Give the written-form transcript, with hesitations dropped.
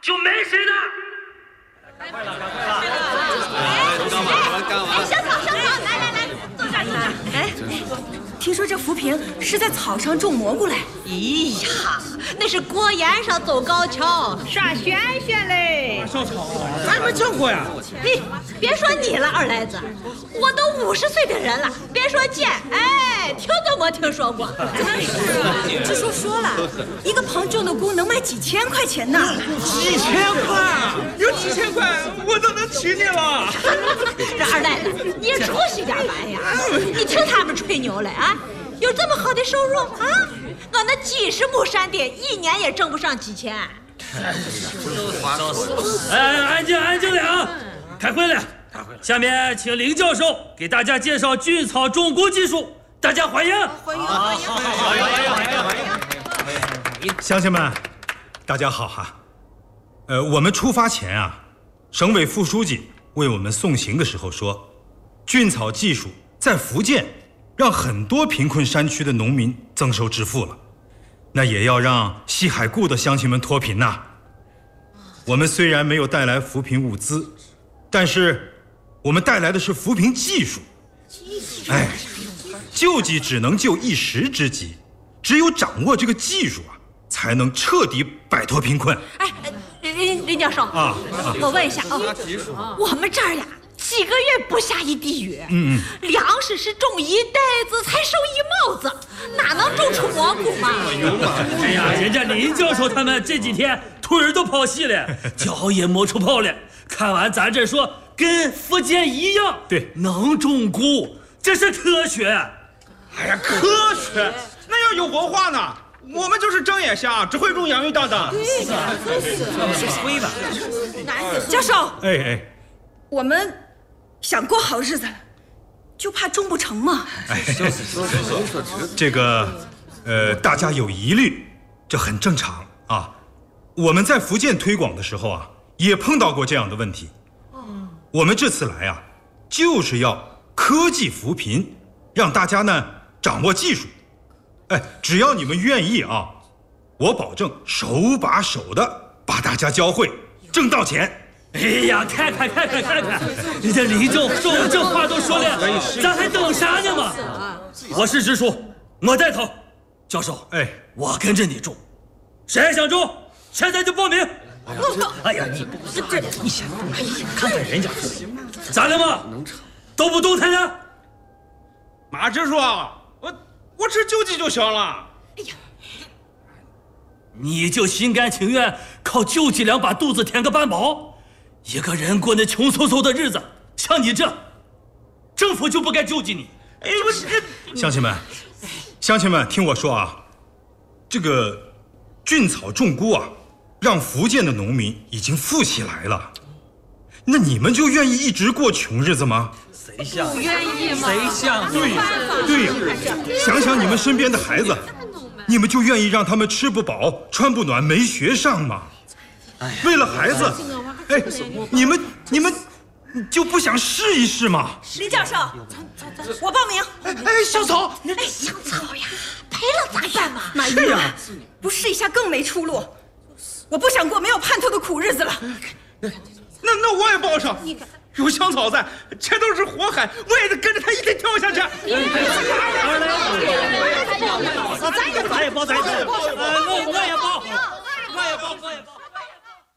就没谁的。 快了！小草，来，坐这儿。 哎，听说这扶贫是在草上种蘑菇嘞？ 哎呀，那是过岩上走高跷， 耍玄学嘞！ 小草，咱没见过呀。 嘿，别说你了，二来子，我都50岁的人了，别说见，哎，听都没听说过。 真是啊，这说了，一个棚种的菇能卖几千块钱呢？ 几千块，有几千块我都能娶你了。 这二来子，你出息点吧呀！你听他们吹牛嘞啊！有这么好的收入啊？我那几十亩山地，一年也挣不上几千。 哎，安静点啊！开会了。下面请林教授给大家介绍菌草种菇技术，大家欢迎。欢迎！乡亲们，大家好哈。我们出发前啊，省委副书记为我们送行的时候说，菌草技术在福建让很多贫困山区的农民增收致富了，那也要让西海固的乡亲们脱贫呐。我们虽然没有带来扶贫物资，但是我们带来的是扶贫技术。哎，救济只能救一时之急，只有掌握这个技术啊，才能彻底摆脱贫困。 哎，林教授啊，我问一下啊，我们这儿呀，几个月不下一滴雨，粮食是种一袋子才收一帽子，哪能种出蘑菇嘛？ 哎呀，人家林教授他们这几天腿儿都跑细了，脚也磨出泡了。看完咱这说，跟福建一样， 对， 能种菇，这是科学。 哎呀，科学那要有文化呢。我们就是睁眼瞎，只会种洋芋蛋蛋。 吹吧， 教授， 哎， 我们想过好日子了，就怕种不成嘛。 哎，这个大家有疑虑，这很正常啊。我们在福建推广的时候啊，也碰到过这样的问题。我们这次来啊，就是要科技扶贫，让大家呢掌握技术。哎，只要你们愿意啊，我保证手把手的把大家教会，挣到钱。 哎呀，看，人家林教授这话都说了，咱还等啥呢嘛？我是直属，我带头。教授， 哎， 我跟着你种，谁想种，现在就报名。哎呀，你想，看看人家，咋了嘛？都不动弹呢？ 马支书，我吃救济就行了。 哎呀， 你就心甘情愿靠救济粮把肚子填个半饱？一个人过那穷嗖嗖的日子，像你这，政府就不该救济你。 哎呦， 乡亲们，听我说啊，这个菌草种菇啊，让福建的农民已经富起来了。那你们就愿意一直过穷日子吗？ 谁像？ 不愿意吗？ 谁像？ 对呀，想想你们身边的孩子，你们就愿意让他们吃不饱、穿不暖、没学上吗？为了孩子，哎，你们就不想试一试吗？ 林教授，我报名。 哎，小草， 哎，香草呀，赔了咋办嘛？ 马玉啊，不试一下更没出路。我不想过没有盼头的苦日子了。 那我也报上。有香草在，这都是火海，我也得跟着他一起跳下去。 咱也报，我也报。